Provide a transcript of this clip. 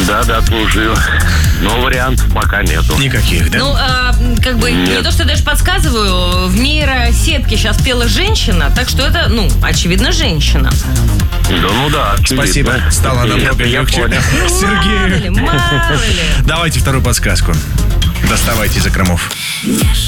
Да, слушаю. Но вариантов пока нету. Никаких, да? Ну, не Нет. то, что даже подсказываю, в нейросетке сейчас пела женщина, так что это, очевидно, женщина. Да, очевидно. Спасибо. Стало намного Я легче. понял. Сергею. Мало ли. Давайте вторую подсказку. Доставайте из закромов.